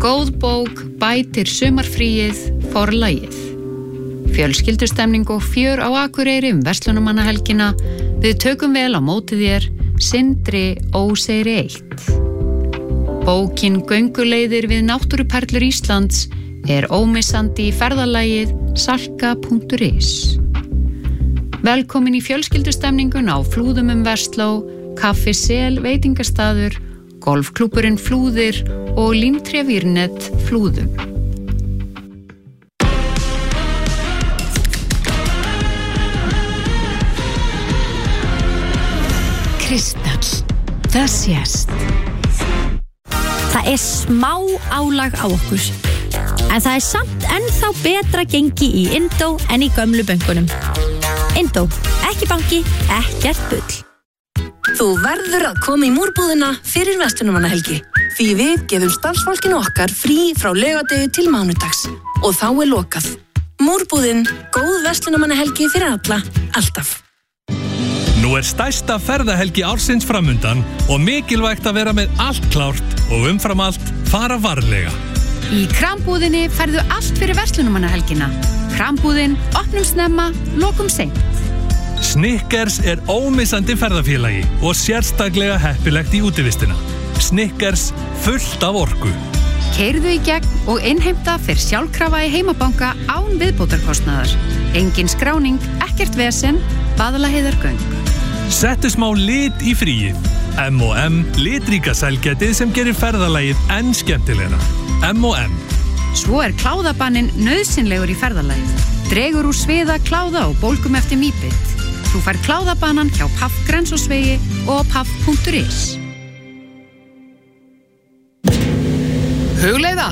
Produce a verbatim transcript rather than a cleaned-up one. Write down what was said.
Góð bók bætir sumarfríið, forlagið. Fjölskyldustemning og fjör á Akureyri um verslunarmannahelgina. Við tökum vel á móti þér, Sindri Óseyri eitt. Bókin Gönguleiðir við náttúruperlur Íslands er ómissandi í ferðalagið salka punktur is. Velkomin í fjölskyldustemningun á Flúðum um Versló, Kaffi Sel veitingastaður, golfklúbburinn Flúðir og Límtrefírnet Flúðum. Kristall, það sést. Það er smá álag á okkur, en það er samt ennþá betra gengi í Indó en í gömlu bönkunum. Indó, ekki banki, ekkert bull. Þú verður að koma í múrbúðina fyrir verslunarmannahelgi, því við gefum starfsfólkinu okkar frí frá laugardegi til mánudags og þá er lokað. Múrbúðin, góð verslunarmannahelgi fyrir alla, alltaf. Nú er stærsta ferðahelgi ársins framundan og mikilvægt að vera með allt klárt og umfram allt fara varlega. Í Krambúðinni færðu allt fyrir verslunarmannahelgina. Krambúðin, opnum snemma, lokum seint. Snickers er ómissandi ferðafélagi og sérstaklega heppilegt í útivistina. Snickers fullt af orku. Keyrðu í gegn og innheimta fyrir sjálfkrafa í heimabanka án viðbótarkostnaðar. Engin skráning, ekkert vesen, Vaðlaheiðargöng. Settu smá lit í fríið. M og M, litríka sælgætið sem gerir ferðalagið enn skemmtilegra. M og M. Svo er kláðabanninn nauðsynlegur í ferðalagið. Dregur úr sviða, kláða og bólgum eftir mýbit. Þú fær kláðabanan hjá Paff Grensásvegi og paff punktur is. Hugleiða,